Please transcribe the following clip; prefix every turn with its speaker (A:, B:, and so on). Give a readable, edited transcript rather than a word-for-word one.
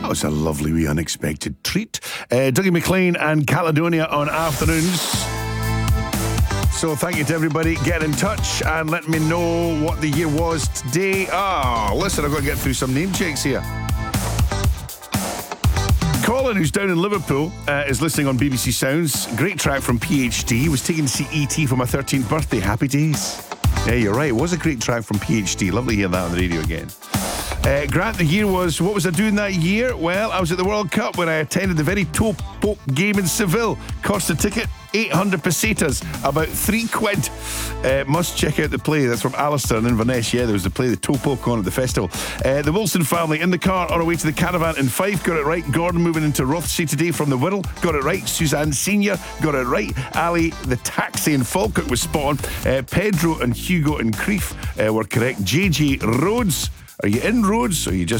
A: That was a lovely wee unexpected treat. Dougie McLean and Caledonia on afternoons. So thank you to everybody. Get in touch and let me know what the year was today. Listen, I've got to get through some name checks here. Colin, who's down in Liverpool, is listening on BBC Sounds. Great track from PhD. Was taken to see E.T. for my 13th birthday. Happy days. Yeah, you're right. It was a great track from PhD. Lovely to hear that on the radio again. Grant, the year was, what was I doing that year? Well, I was at the World Cup when I attended the very toe poke game in Seville. Cost a ticket 800 pesetas, about £3. Must check out the play. That's from Alistair in Inverness. Yeah, there was the play, the toe poke on at the festival. The Wilson family in the car on our way to the caravan in Fife. Got it right. Gordon moving into Rothsay today from the Wirral. Got it right. Suzanne Senior got it right. Ali, the taxi in Falkirk was spot on. Pedro and Hugo in Crieff were correct. JJ Rhodes. Are you in Rhodes or are you just